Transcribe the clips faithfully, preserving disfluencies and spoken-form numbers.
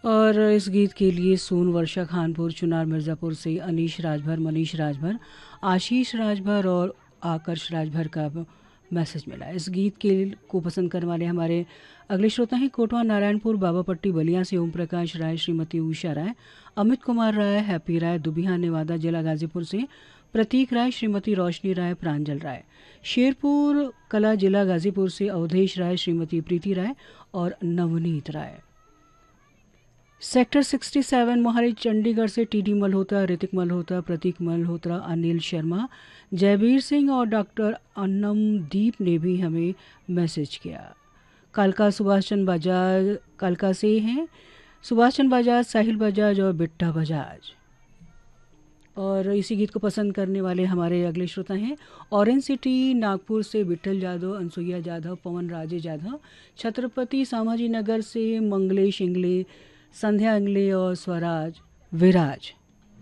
और इस गीत के लिए सोन, वर्षा खानपुर, चुनार मिर्ज़ापुर से अनीश राजभर, मनीष राजभर, आशीष राजभर और आकर्ष राजभर का मैसेज मिला। इस गीत के को पसंद करने वाले हमारे अगले श्रोता हैं कोटवा नारायणपुर बाबापट्टी बलिया से ओम प्रकाश राय, श्रीमती उषा राय, अमित कुमार राय, हैप्पी राय, दुबिहा नेवादा जिला गाजीपुर से प्रतीक राय, श्रीमती रोशनी राय, प्रांजल राय, शेरपुर कला जिला गाजीपुर से अवधेश राय, श्रीमती प्रीति राय और नवनीत राय। सेक्टर सड़सठ मोहाली चंडीगढ़ से टीडी मल्होत्रा, ऋतिक मल्होत्रा, प्रतीक मल्होत्रा, अनिल शर्मा, जयवीर सिंह और डॉक्टर अन्नमदीप ने भी हमें मैसेज किया। कालका सुभाष चंद्र बजाज कालका से हैं, सुभाष चंद्र बजाज, साहिल बजाज और बिट्टा बजाज। और इसी गीत को पसंद करने वाले हमारे अगले श्रोता हैं ऑरेंज सिटी नागपुर से विठल जाधव, अनसुईया जाधव, पवन राजे जाधव, छत्रपति संभाजी नगर से मंगलेश इंगले, संध्या इंगले और स्वराज विराज।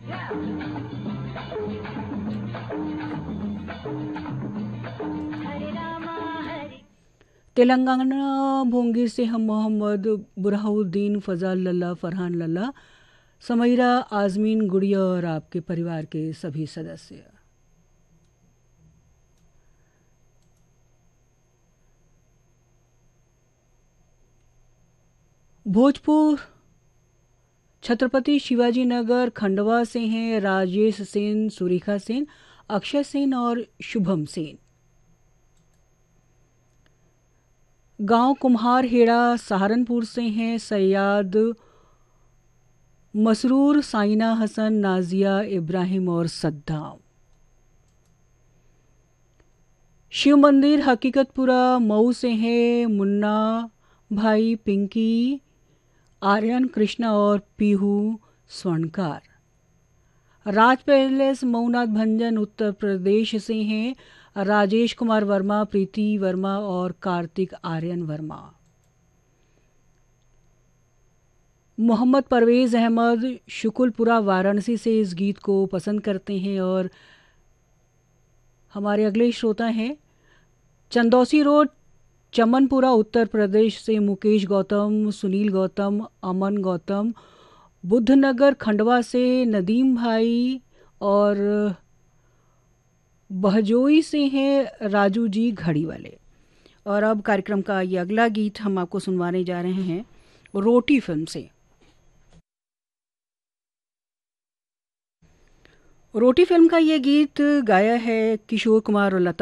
तेलंगाना भोंगी से हम मोहम्मद बुरहाउद्दीन, फजाल लल्ला, फरहान लल्ला, समईरा, आजमीन, गुड़िया और आपके परिवार के सभी सदस्य। भोजपुर छत्रपति शिवाजी नगर खंडवा से हैं राजेश सेन, सुरेखा सेन, अक्षय सेन और शुभम सेन। गांव कुम्हार हेड़ा सहारनपुर से हैं सैयद मसरूर, साइना हसन, नाजिया, इब्राहिम और सद्दाम। शिव मंदिर हकीकतपुरा मऊ से हैं मुन्ना भाई, पिंकी, आर्यन, कृष्णा और पीहू स्वर्णकार। राज पैलेस मऊनाथ भंजन उत्तर प्रदेश से हैं राजेश कुमार वर्मा, प्रीति वर्मा और कार्तिक आर्यन वर्मा। मोहम्मद परवेज़ अहमद शुकुलपुरा वाराणसी से इस गीत को पसंद करते हैं। और हमारे अगले श्रोता हैं चंदौसी रोड चमनपुरा उत्तर प्रदेश से मुकेश गौतम, सुनील गौतम, अमन गौतम, बुद्धनगर खंडवा से नदीम भाई और बहजोई से हैं राजू जी घड़ी वाले। और अब कार्यक्रम का ये अगला गीत हम आपको सुनवाने जा रहे हैं रोटी फिल्म से। रोटी फिल्म का ये गीत गाया है किशोर कुमार और लता